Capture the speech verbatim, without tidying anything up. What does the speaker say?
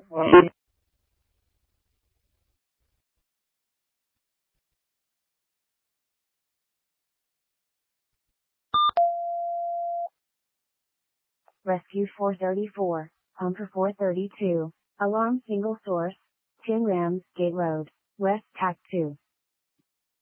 Rescue four thirty-four, Pumper four thirty-two, Alarm single source, Tin Rams, Gate Road, West Tac two.